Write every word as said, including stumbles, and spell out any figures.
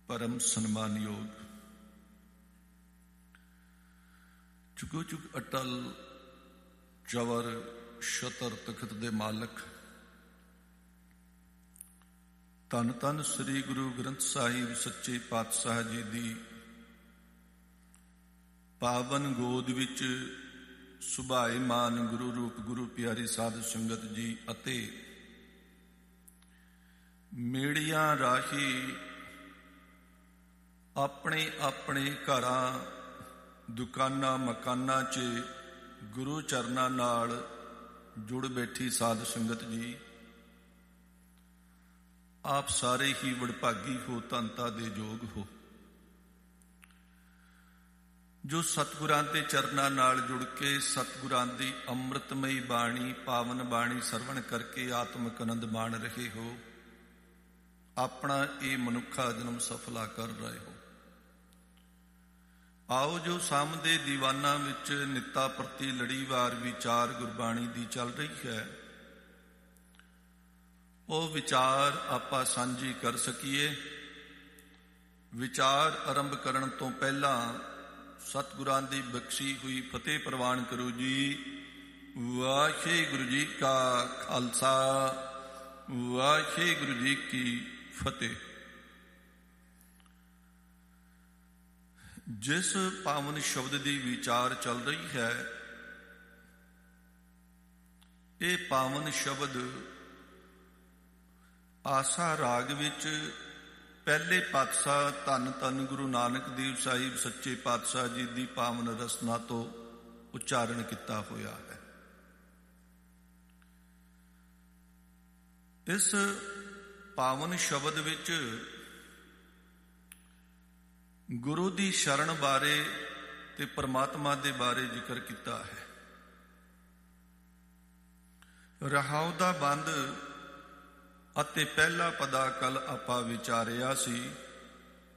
परम सन्मानयोग चुगो चुग अटल जवर छतर तखत दे मालक धन धन श्री गुरु ग्रंथ साहिब सच्चे पातशाह जी दी पावन गोद विच सुभाएमान गुरु रूप गुरु प्यारी साध संगत जी अते मेड़ियां राही अपने अपने घरां दुकानां मकानां च गुरु चरनां नाल जुड़ बैठी साध संगत जी, आप सारे ही वडभागी हो, धनता दे योग हो जो सतगुरां दे चरनां नाल जुड़ के सतगुरां दी अमृतमयी बाणी पावन बाणी सरवण करके आत्मक आनंद माण रहे हो, अपना ये मनुखा जन्म सफला कर रहे हो। आओ जो सामदे दीवाना विच नित्ता प्रति लड़ीवार विचार गुरबाणी दी चल रही है, वो विचार आपां सांझी कर सकीए। विचार आरंभ करन तो पहला सतगुरां दी बख्शी हुई फतेह प्रवान करो जी। वाहिगुरू जी का खालसा वाहिगुरू जी की फतेह। जिस पावन शब्द की विचार चल रही है, ये पावन शब्द आसा राग विच पहले पातशाह धन धन गुरु नानक देव साहिब सच्चे पातशाह जी की पावन रसना तो उच्चारण किया होया है। इस पावन शब्द विच गुरु दी शरण बारे ते परमात्मा दे बारे जिक्र किया है। रहाउ दा बंद अते पहला पदा कल आपां विचारिया सी।